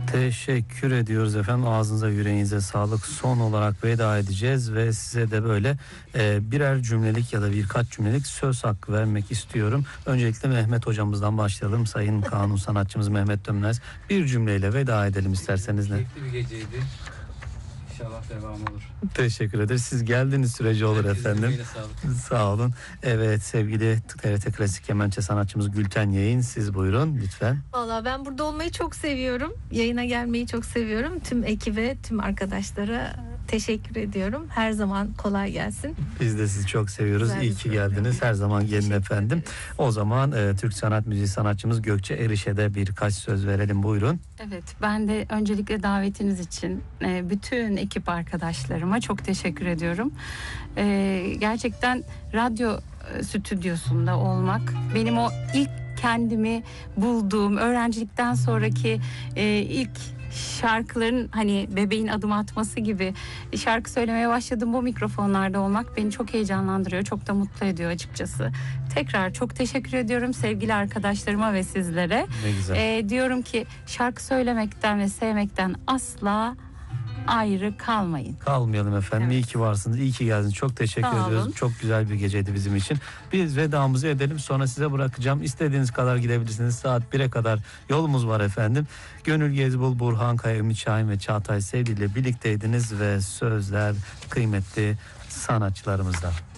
Teşekkür ediyoruz efendim. Ağzınıza yüreğinize sağlık. Son olarak veda edeceğiz ve size de böyle birer cümlelik ya da birkaç cümlelik söz hakkı vermek istiyorum. Öncelikle Mehmet hocamızdan başlayalım. Sayın kanun sanatçımız Mehmet Dönmez. Bir cümleyle veda edelim isterseniz. Keyifli bir geceydi. İnşallah devam olur. Teşekkür ederiz. Siz geldiğiniz sürece olur efendim. Sağ olun. Evet, sevgili TRT Klasik Kemençe sanatçımız Gülten Yayın, siz buyurun lütfen. Valla ben burada olmayı çok seviyorum. Yayına gelmeyi çok seviyorum. Tüm ekibe, tüm arkadaşlara teşekkür ediyorum. Her zaman kolay gelsin. Biz de sizi çok seviyoruz. Güzel İyi ki geldiniz. Her zaman gelin efendim. O zaman Türk sanat müziği sanatçımız Gökçe Eriş'e de birkaç söz verelim. Buyurun. Evet, ben de öncelikle davetiniz için bütün ekip arkadaşlarıma çok teşekkür ediyorum. Gerçekten radyo stüdyosunda olmak benim o ilk kendimi bulduğum öğrencilikten sonraki ilk şarkıların hani bebeğin adım atması gibi şarkı söylemeye başladığım bu mikrofonlarda olmak beni çok heyecanlandırıyor. Çok da mutlu ediyor açıkçası. Tekrar çok teşekkür ediyorum sevgili arkadaşlarıma ve sizlere. Ne güzel. Diyorum ki şarkı söylemekten ve sevmekten asla ayrı kalmayın. Kalmayalım efendim. Evet. İyi ki varsınız. İyi ki geldiniz. Çok teşekkür Sağ ediyoruz. olun. Çok güzel bir geceydi bizim için. Biz vedamızı edelim. Sonra size bırakacağım. İstediğiniz kadar gidebilirsiniz. Saat 1'e kadar yolumuz var efendim. Gönül Gezbul, Burhan Kaya, Ümit Şahin ve Çağatay Sevdi ile birlikteydiniz ve sözler kıymetli sanatçılarımızdan.